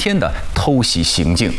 天的偷袭行径。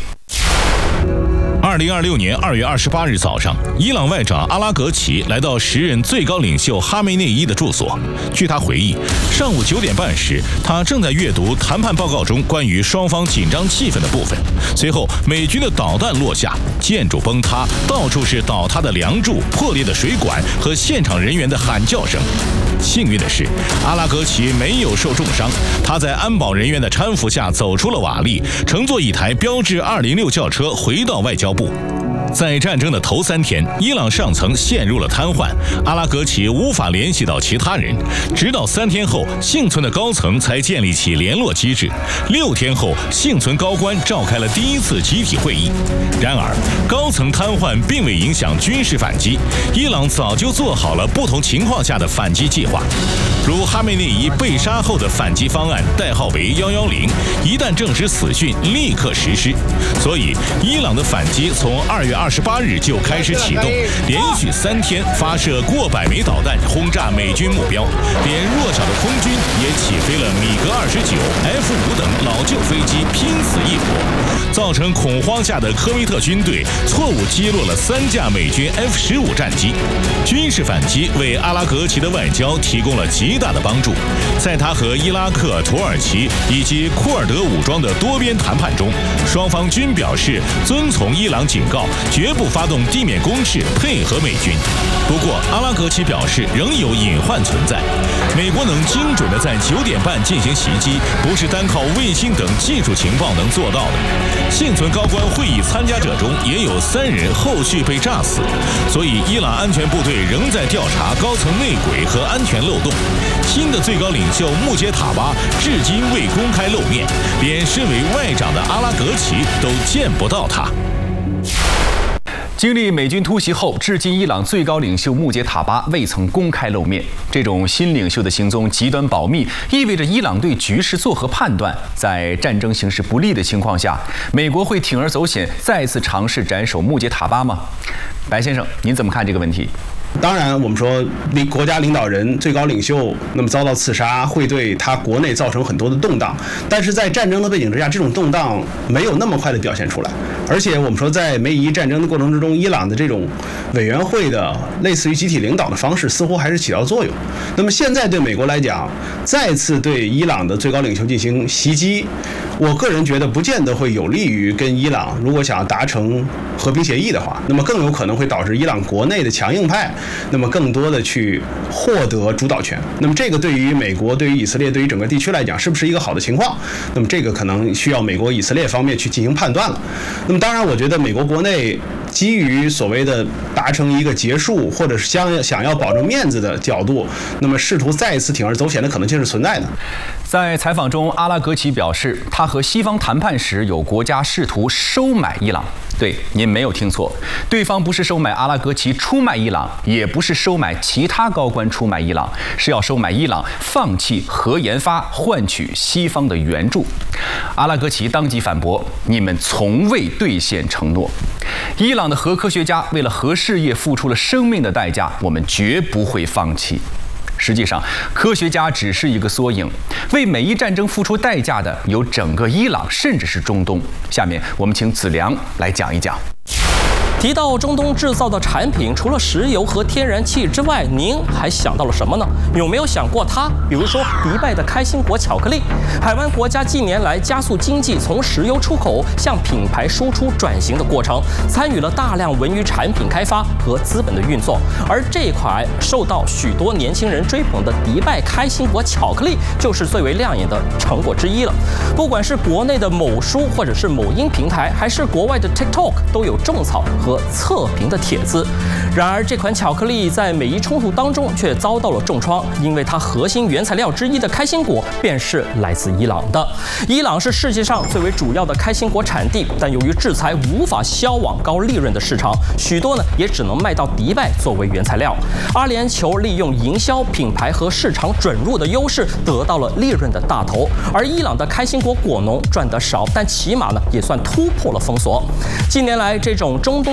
2026年2月28日早上，伊朗外长阿拉格齐来到时任最高领袖哈梅内伊的住所。据他回忆，上午9点半时，他正在阅读谈判报告中关于双方紧张气氛的部分。随后，美军的导弹落下，建筑崩塌，到处是倒塌的梁柱、破裂的水管和现场人员的喊叫声。幸运的是，阿拉格齐没有受重伤，他在安保人员的搀扶下走出了瓦砾，乘坐一台标致206轿车回到外交部。在战争的头3天，伊朗上层陷入了瘫痪，阿拉格齐无法联系到其他人，直到3天后，幸存的高层才建立起联络机制。6天后，幸存高官召开了第1次集体会议。然而，高层瘫痪并未影响军事反击，伊朗早就做好了不同情况下的反击计划，如哈梅内伊被杀后的反击方案，代号为110，一旦证实死讯，立刻实施。所以，伊朗的反击从2月28日就开始启动，连续3天发射过百枚导弹轰炸美军目标，连弱小的空军也起飞了米格29、F5等老旧飞机，拼死一搏，造成恐慌下的科威特军队错误击落了3架美军 F15战机。军事反击为阿拉格齐的外交提供了极大的帮助，在他和伊拉克、土耳其以及库尔德武装的多边谈判中，双方均表示遵从伊朗警告，绝不发动地面攻势，配合美军。不过，阿拉格齐表示仍有隐患存在。美国能精准地在9点半进行袭击，不是单靠卫星等技术情报能做到的。幸存高官会议参加者中也有3人后续被炸死，所以伊朗安全部队仍在调查高层内鬼和安全漏洞。新的最高领袖穆杰塔巴至今未公开露面，连身为外长的阿拉格齐都见不到他。 经历美军突袭后，至今伊朗最高领袖穆杰塔巴未曾公开露面。这种新领袖的行踪极端保密，意味着伊朗对局势作何判断？在战争形势不利的情况下，美国会铤而走险，再次尝试斩首穆杰塔巴吗？白先生，您怎么看这个问题？ 当然，我们说国家领导人、最高领袖那么遭到刺杀，会对他国内造成很多的动荡。但是在战争的背景之下，这种动荡没有那么快的表现出来。而且我们说，在美伊战争的过程之中，伊朗的这种委员会的类似于集体领导的方式，似乎还是起到作用。那么现在对美国来讲，再次对伊朗的最高领袖进行袭击，我个人觉得不见得会有利于跟伊朗如果想要达成和平协议的话，那么更有可能会导致伊朗国内的强硬派那么更多的去获得主导权。那么这个对于美国、对于以色列、对于整个地区来讲，是不是一个好的情况？那么这个可能需要美国、以色列方面去进行判断了。那么当然，我觉得美国国内基于所谓的达成一个结束，或者是想要保证面子的角度，那么试图再一次铤而走险的可能性是存在的。 在采访中，阿拉格齐表示，他和西方谈判时，有国家试图收买伊朗。对，您没有听错，对方不是收买阿拉格齐出卖伊朗，也不是收买其他高官出卖伊朗，是要收买伊朗放弃核研发，换取西方的援助。阿拉格齐当即反驳：“你们从未兑现承诺。伊朗的核科学家为了核事业付出了生命的代价，我们绝不会放弃。”实际上，科学家只是一个缩影，为美伊战争付出代价的有整个伊朗，甚至是中东。下面我们请子良来讲一讲。 提到中东制造的产品，除了石油和天然气之外，您还想到了什么呢？有没有想过它？比如说迪拜的开心果巧克力。海湾国家近年来加速经济从石油出口向品牌输出转型的过程，参与了大量文娱产品开发和资本的运作。而这款受到许多年轻人追捧的迪拜开心果巧克力，就是最为亮眼的成果之一了。不管是国内的某书或者是某音平台，还是国外的 TikTok， 都有种草和测评的帖子。然而，这款巧克力在美伊冲突当中却遭到了重创，因为它核心原材料之一的开心果便是来自伊朗的。伊朗是世界上最为主要的开心果产地，但由于制裁无法销往高利润的市场，许多也只能卖到迪拜作为原材料。阿联酋利用营销、品牌和市场准入的优势，得到了利润的大头。而伊朗的开心果果农赚得少，但起码也算突破了封锁。近年来，这种中东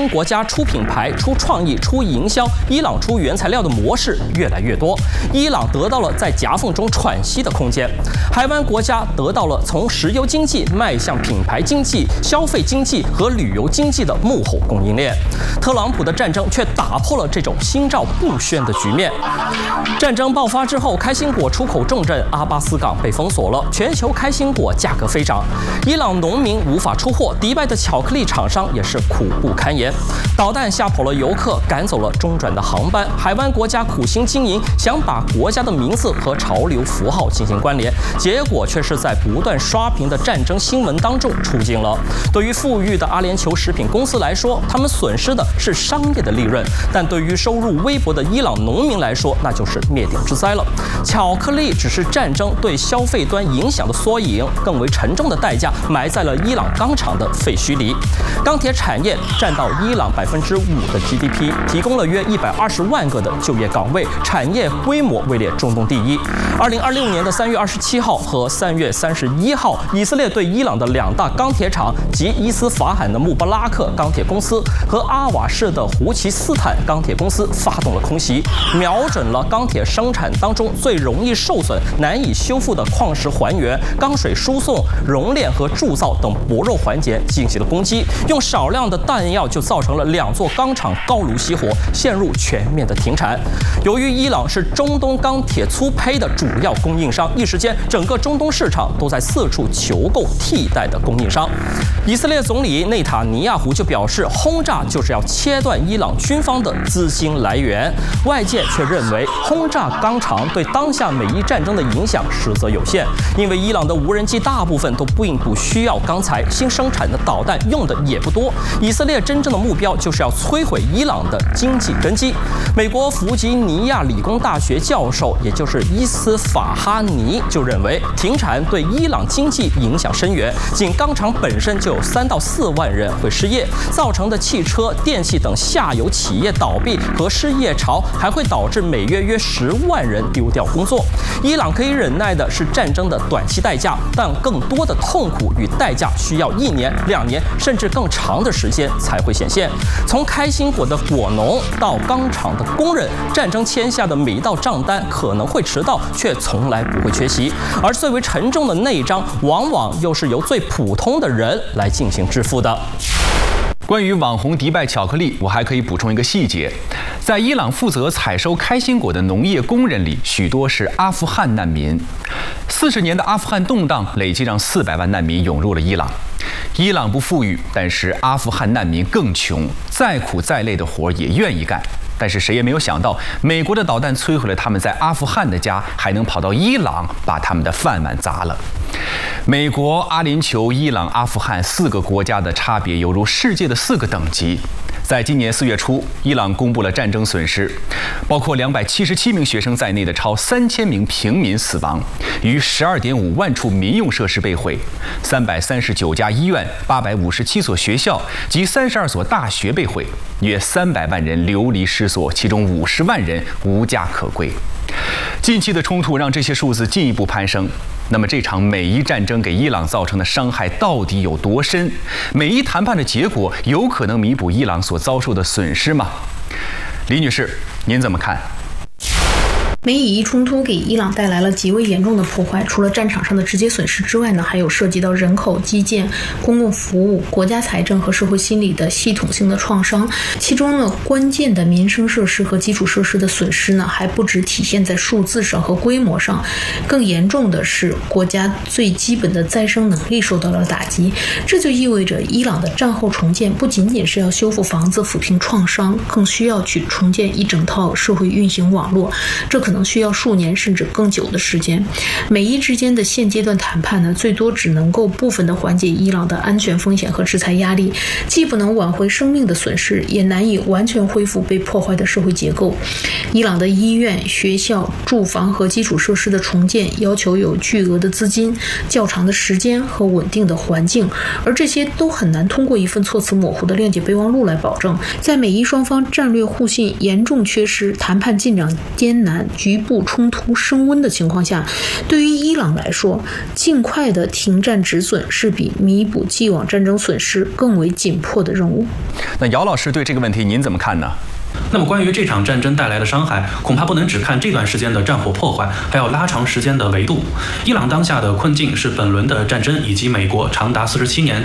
新国家出品牌、出创意、出营销，伊朗出原材料的模式越来越多，伊朗得到了在夹缝中喘息的空间。海湾国家得到了从石油经济迈向品牌经济、消费经济和旅游经济的幕后供应链。特朗普的战争却打破了这种心照不宣的局面。战争爆发之后，开心果出口重镇阿巴斯港被封锁了，全球开心果价格飞涨，伊朗农民无法出货，迪拜的巧克力厂商也是苦不堪言。导弹吓跑了游客，赶走了中转的航班，海湾国家苦心经营，想把国家的名字和潮流符号进行关联，结果却是在不断刷屏的战争新闻当中出镜了。对于富裕的阿联酋食品公司来说，他们损失的是商业的利润，但对于收入微薄的伊朗农民来说，那就是灭顶之灾了。巧克力只是战争对消费端影响的缩影，更为沉重的代价埋在了伊朗钢厂的废墟里。钢铁产业占到伊朗5%的 GDP， 提供了约120万个的就业岗位，产业规模位列中东第一。2026年的3月27号和3月31号，以色列对伊朗的2大钢铁厂及伊斯法罕的穆巴拉克钢铁公司和阿瓦市的胡奇斯坦钢铁公司发动了空袭，瞄准了钢铁生产当中最容易受损、难以修复的矿石还原、钢水输送、熔炼和铸造等薄弱环节进行了攻击，用少量的弹药就造成了2座钢厂高炉熄火，陷入全面的停产。由于伊朗是中东钢铁粗胚的主要供应商，一时间整个中东市场都在四处求购替代的供应商。以色列总理内塔尼亚胡就表示，轰炸就是要切断伊朗军方的资金来源。外界却认为，轰炸钢厂对当下美伊战争的影响实则有限，因为伊朗的无人机大部分都并不需要钢材，新生产的导弹用的也不多。以色列真正的目标就是要摧毁伊朗的经济根基。美国弗吉尼亚理工大学教授，也就是伊斯法哈尼就认为，停产对伊朗经济影响深远，仅钢厂本身就有3到4万人会失业，造成的汽车、电器等下游企业倒闭和失业潮，还会导致每月约10万人丢掉工作。伊朗可以忍耐的是战争的短期代价，但更多的痛苦与代价需要1年、2年甚至更长的时间才会显现。从开心果的果农到钢厂的工人，战争签下的每一道账单可能会迟到，却从来不会缺席。而最为沉重的那一章，往往又是由最普通的人来进行支付的。 关于网红迪拜巧克力，我还可以补充一个细节：在伊朗负责采收开心果的农业工人里，许多是阿富汗难民。40年的阿富汗动荡累计让400万难民涌入了伊朗。伊朗不富裕，但是阿富汗难民更穷，再苦再累的活也愿意干。但是谁也没有想到，美国的导弹摧毁了他们在阿富汗的家，还能跑到伊朗把他们的饭碗砸了。美国、阿联酋、伊朗、阿富汗4个国家的差别犹如世界的4个等级。在今年4月初，伊朗公布了战争损失，包括277名学生在内的超3000名平民死亡，逾12.5万处民用设施被毁，339家医院、857所学校及32所大学被毁，约300万人流离失所，其中50万人无家可归。近期的冲突让这些数字进一步攀升。那么这场美伊战争给伊朗造成的伤害到底有多深？美伊谈判的结果有可能弥补伊朗所遭受的损失吗？李女士，您怎么看？ 美以伊冲突给伊朗带来了极为严重的破坏，除了战场上的直接损失之外呢，还有涉及到人口、基建、公共服务、国家财政和社会心理的系统性的创伤。其中呢，关键的民生设施和基础设施的损失呢，还不只体现在数字上和规模上，更严重的是国家最基本的再生能力受到了打击。这就意味着伊朗的战后重建不仅仅是要修复房子、抚平创伤，更需要去重建一整套社会运行网络，这可能需要数年甚至更久的时间。美伊之间的现阶段谈判呢，最多只能够部分的缓解伊朗的安全风险和制裁压力，既不能挽回生命的损失，也难以完全恢复被破坏的社会结构。伊朗的医院、学校、住房和基础设施的重建要求有巨额的资金、较长的时间和稳定的环境，而这些都很难通过一份措辞模糊的谅解备忘录来保证。在美伊双方战略互信严重缺失、谈判进展艰难、 局部冲突升温的情况下，对于伊朗来说，尽快的停战止损是比弥补既往战争损失更为紧迫的任务。 那姚老师对这个问题您怎么看呢？ 那么关于这场战争带来的伤害，恐怕不能只看这段时间的战火破坏，还要拉长时间的维度。伊朗当下的困境是本轮的战争以及美国长达47年